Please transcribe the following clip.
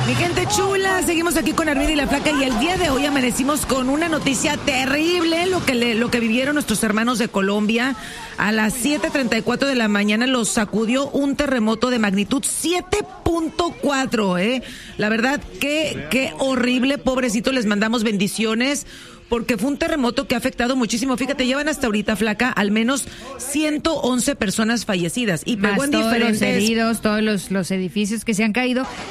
Mi gente chula, seguimos aquí con Armida y la Flaca y el día de hoy amanecimos con una noticia terrible, lo que vivieron nuestros hermanos de Colombia. A las 7:34 de la mañana los sacudió un terremoto de magnitud 7.4, La verdad, qué horrible, pobrecito, les mandamos bendiciones. Porque fue un terremoto que ha afectado muchísimo. Fíjate, llevan hasta ahorita, Flaca, al menos 111 personas fallecidas. Y pegó en todos diferentes... los heridos, todos los edificios que se han caído.